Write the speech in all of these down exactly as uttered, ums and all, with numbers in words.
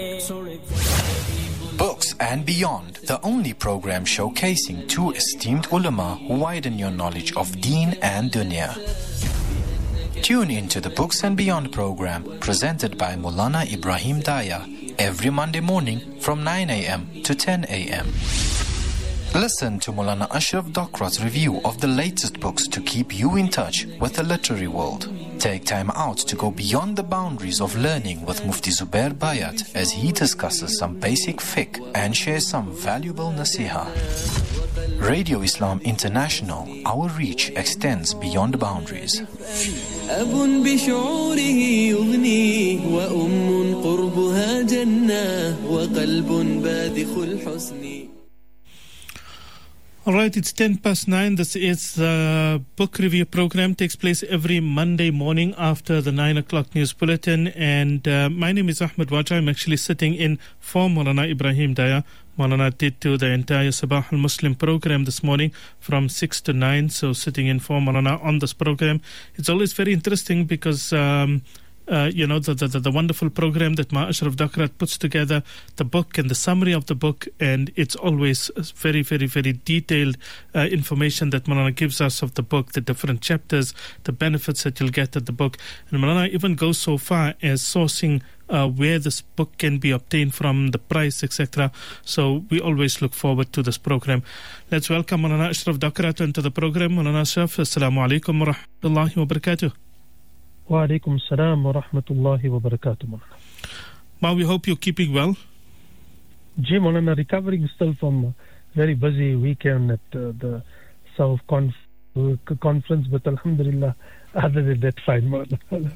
Books and Beyond, the only program showcasing two esteemed ulama who widen your knowledge of deen and dunya. Tune in to the Books and Beyond program presented by Maulana Ibrahim Daya every Monday morning from nine a.m. to ten a.m. Listen to Maulana Ashraf Dokrat's review of the latest books to keep you in touch with the literary world. Take time out to go beyond the boundaries of learning with Mufti Zubair Bayat as he discusses some basic fiqh and shares some valuable nasiha. Radio Islam International, our reach extends beyond boundaries. أب بشعوره يغنيه وأم قربها جنة وقلب باذخ الحسن. All right, it's ten past nine. This is the book review program. Takes place every Monday morning after the nine o'clock news bulletin. And uh, my name is Ahmed Wajah. I'm actually sitting in for Maulana Ibrahim Daya. Maulana did to the entire Sabah al-Muslim program this morning from six to nine. So sitting in for Maulana on this program. It's always very interesting because... Um, Uh, you know, the, the the wonderful program that Ma Ashraf Dokrat puts together, the book and the summary of the book, and it's always very, very, very detailed uh, information that Maulana gives us of the book, the different chapters, the benefits that you'll get at the book. And Maulana even goes so far as sourcing uh, where this book can be obtained from, the price, et cetera. So we always look forward to this program. Let's welcome Maulana Ashraf Dokrat into the program. Maulana Ashraf, Assalamu alaikum wa rahmatullahi wa barakatuh. Wa alaikum salam wa rahmatullahi wa barakatuh. Ma, we hope you're keeping well. Ji, Maulana, recovering still from a very busy weekend at uh, the South Conf- uh, Conference, but alhamdulillah, other than that, fine, Maulana.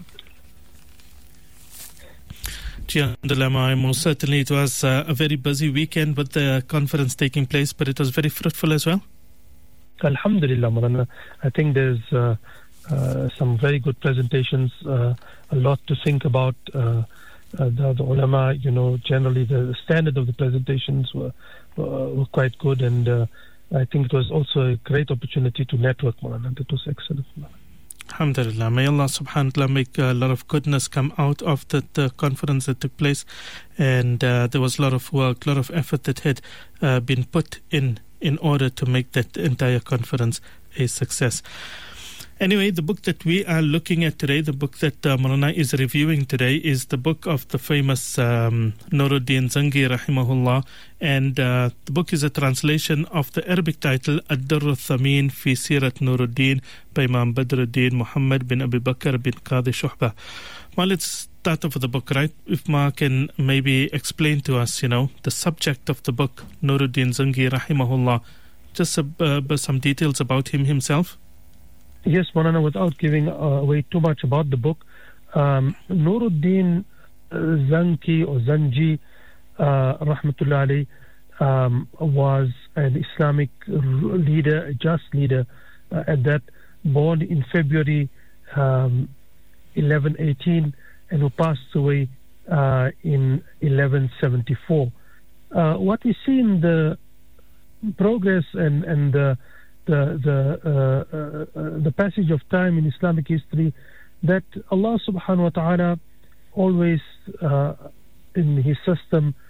Ji, alhamdulillah, Ma, most certainly it was uh, a very busy weekend with the conference taking place, but it was very fruitful as well. Alhamdulillah, Maulana. I think there's... Uh, Uh, some very good presentations, uh, a lot to think about. Uh, uh, the, the ulama, you know, generally the standard of the presentations were uh, were quite good, and uh, I think it was also a great opportunity to network, Maulana. That was excellent, Maulana. Alhamdulillah. May Allah subhanahu wa ta'ala make a lot of goodness come out of the, the conference that took place, and uh, there was a lot of work, a lot of effort that had uh, been put in in order to make that entire conference a success. Anyway, the book that we are looking at today, the book that uh, Maulana is reviewing today, is the book of the famous um, Nuruddin Zangi, rahimahullah. And uh, the book is a translation of the Arabic title, Ad-Durr al-Thameen fi Sirat Nuruddin by Imam Badruddin Muhammad bin Abi Bakr bin Qadi Shuhbah. Well, let's start off with the book, right? If Ma can maybe explain to us, you know, the subject of the book, Nuruddin Zangi, rahimahullah. Just uh, uh, some details about him himself. Yes, Maulana, without giving away too much about the book, um, Nuruddin Zanki or Zanji, uh, rahmatullah alayhi, um, was an Islamic leader, a just leader uh, at that, born in February um, eleven eighteen and who passed away uh, in eleven seventy-four. Uh, what we see in the progress and, and the the the uh, uh, uh, the passage of time in Islamic history, that Allah subhanahu wa ta'ala always uh, in his system